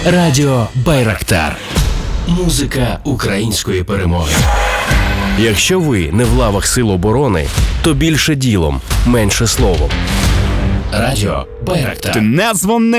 Радіо Байрактар. Музика української перемоги. Якщо ви не в лавах Сил оборони, то більше ділом, менше словом. Радіо Байрактар. Ти не дзвони.